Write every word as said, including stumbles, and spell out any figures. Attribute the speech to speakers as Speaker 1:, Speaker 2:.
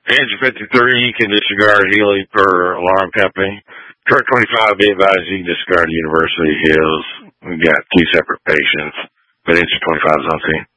Speaker 1: Engine fifty-three, you can disregard Healy per alarm company. Truck twenty-five, be advised you can disregard University Hills. We've got two separate patients, but engine twenty-five is on scene.